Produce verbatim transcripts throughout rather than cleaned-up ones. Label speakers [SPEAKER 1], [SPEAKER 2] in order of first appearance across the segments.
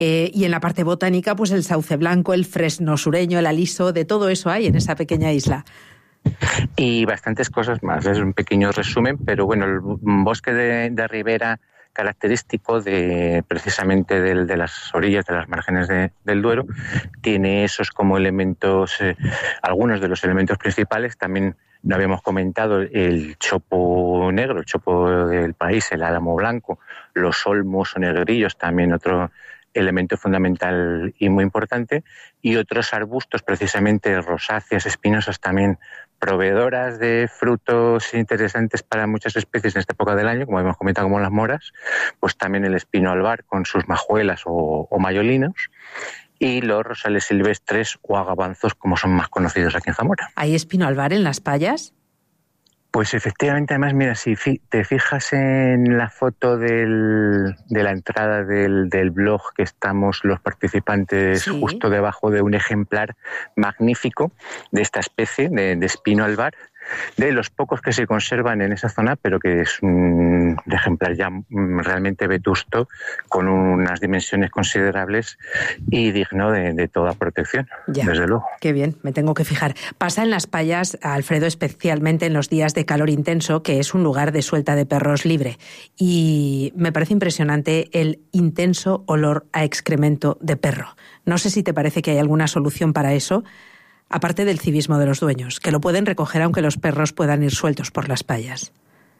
[SPEAKER 1] Eh, y en la parte botánica, pues el sauce blanco, el fresno sureño, el aliso, de todo eso hay en esa pequeña isla.
[SPEAKER 2] Y bastantes cosas más, es un pequeño resumen, pero bueno, el bosque de, de ribera característico de precisamente del, de las orillas, de las márgenes de, del Duero, tiene esos como elementos, eh, algunos de los elementos principales. También no habíamos comentado el chopo negro, el chopo del país, el álamo blanco, los olmos o negrillos, también otro elemento fundamental y muy importante, y otros arbustos precisamente rosáceas, espinosas, también proveedoras de frutos interesantes para muchas especies en esta época del año, como hemos comentado, como las moras, pues también el espino albar con sus majuelas o, o mayolinos, y los rosales silvestres o agavanzos, como son más conocidos aquí en Zamora.
[SPEAKER 1] ¿Hay espino albar en Las Payas?
[SPEAKER 2] Pues efectivamente, además, mira, si te fijas en la foto del, de la entrada del, del blog, que estamos los participantes sí. justo debajo de un ejemplar magnífico de esta especie de, de espino albar, de los pocos que se conservan en esa zona, pero que es un ejemplar ya realmente vetusto, con unas dimensiones considerables y digno de, de toda protección, ya. Desde luego.
[SPEAKER 1] Qué bien, me tengo que fijar. Pasa en Las Payas, Alfredo, especialmente en los días de calor intenso, que es un lugar de suelta de perros libre. Y me parece impresionante el intenso olor a excremento de perro. No sé si te parece que hay alguna solución para eso, aparte del civismo de los dueños, que lo pueden recoger aunque los perros puedan ir sueltos por las payas.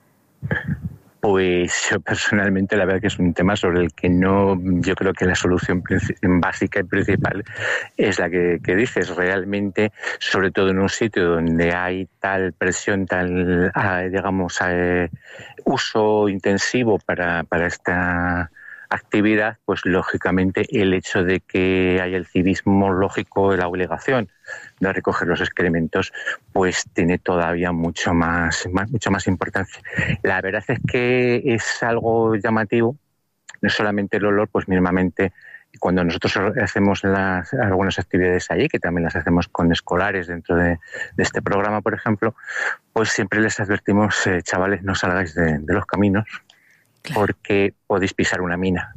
[SPEAKER 2] Pues yo personalmente la verdad que es un tema sobre el que no, yo creo que la solución básica y principal es la que, que dices. Realmente, sobre todo en un sitio donde hay tal presión, tal, digamos, eh, uso intensivo para, para esta actividad, pues lógicamente el hecho de que haya el civismo lógico, la obligación de recoger los excrementos, pues tiene todavía mucho más, más, mucho más importancia. La verdad es que es algo llamativo, no solamente el olor, pues mínimamente cuando nosotros hacemos las, algunas actividades allí, que también las hacemos con escolares dentro de, de este programa, por ejemplo, pues siempre les advertimos, eh, chavales, no salgáis de, de los caminos, porque podéis pisar una mina.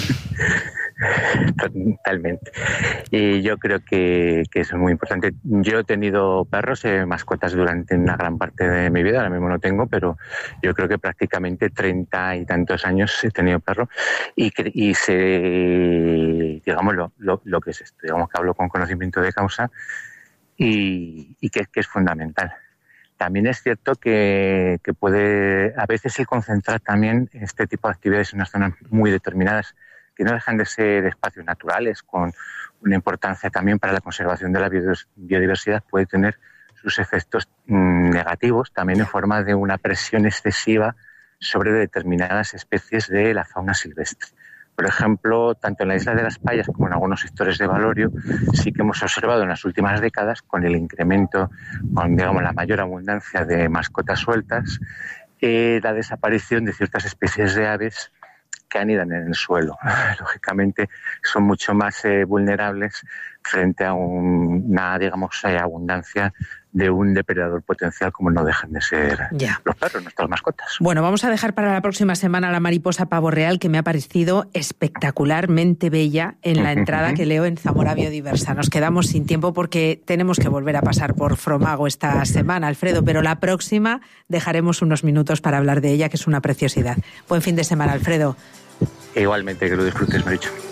[SPEAKER 2] Totalmente. Y yo creo que, que eso es muy importante. Yo he tenido perros, eh, mascotas durante una gran parte de mi vida, ahora mismo no tengo, pero yo creo que prácticamente treinta y tantos años he tenido perro y, y sé, digamos, lo, lo, lo que es esto, digamos que hablo con conocimiento de causa y, y que, que es fundamental. También es cierto que, que puede, a veces el concentrar también este tipo de actividades en unas zonas muy determinadas, que no dejan de ser espacios naturales, con una importancia también para la conservación de la biodiversidad, puede tener sus efectos mmm, negativos, también en forma de una presión excesiva sobre determinadas especies de la fauna silvestre. Por ejemplo, tanto en la isla de Las Payas como en algunos sectores de Valorio, sí que hemos observado en las últimas décadas, con el incremento, con digamos la mayor abundancia de mascotas sueltas, eh, la desaparición de ciertas especies de aves que anidan en el suelo. Lógicamente son mucho más eh, vulnerables frente a un, una, digamos, eh, abundancia de un depredador potencial como no dejan de ser ya. Los perros, nuestras mascotas.
[SPEAKER 1] Bueno, vamos a dejar para la próxima semana la mariposa pavo real, que me ha parecido espectacularmente bella en la entrada que leo en Zamora Biodiversa. Nos quedamos sin tiempo porque tenemos que volver a pasar por Fromago esta semana, Alfredo, pero la próxima dejaremos unos minutos para hablar de ella, que es una preciosidad. Buen fin de semana, Alfredo.
[SPEAKER 2] Igualmente, que lo disfrutes, me he dicho.